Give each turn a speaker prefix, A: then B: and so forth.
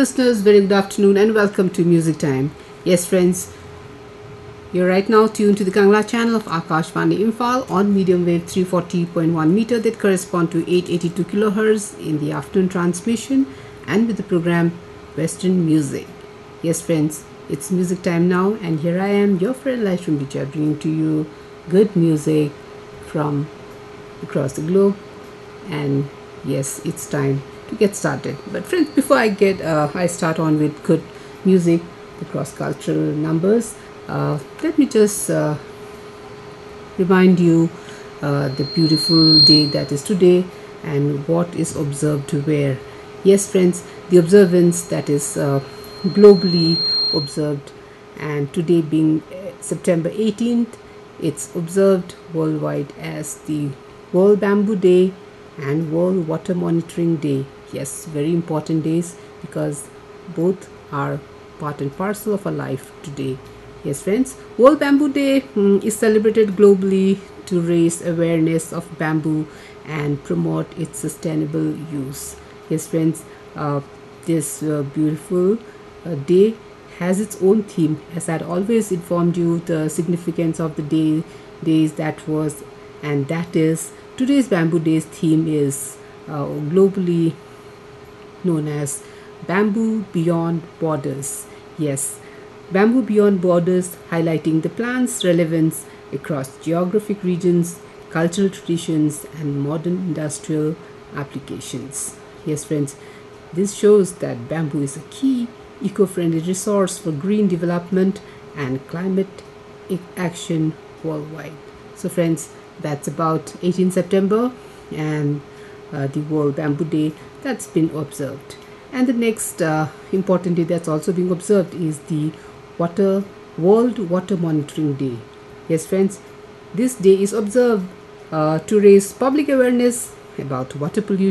A: listeners, very good afternoon and welcome to Music Time. Yes, friends, you're right now tuned to the Kangla channel of Akashvani Imphal on medium wave 340.1 meter that correspond to 882 kilohertz in the afternoon transmission and with the program Western Music. Yes, friends, it's music time now, and here I am, your friend Laishram Dicha, bringing to you good music from across the globe. And yes, it's time to get started. But friends, before I start on with good music, the cross cultural numbers, let me just remind you the beautiful day that is today and what is observed where. Yes, friends, the observance that is globally observed, and today being September 18th, it's observed worldwide as the World Bamboo Day and World Water Monitoring Day. Yes, very important days because both are part and parcel of our life today. Yes, friends, World Bamboo Day is celebrated globally to raise awareness of bamboo and promote its sustainable use. Yes, friends, this beautiful day has its own theme. As I had always informed you, the significance of the days that was, and that is today's Bamboo Day's theme is globally known as Bamboo Beyond Borders. Yes, Bamboo Beyond Borders, highlighting the plant's relevance across geographic regions, cultural traditions, and modern industrial applications. Yes, friends, this shows that bamboo is a key eco-friendly resource for green development and climate action worldwide. So, friends, that's about 18 September and the World Bamboo Day that's been observed. And the next important day that's also being observed is the World Water Monitoring Day. Yes, friends, this day is observed to raise public awareness about water pollution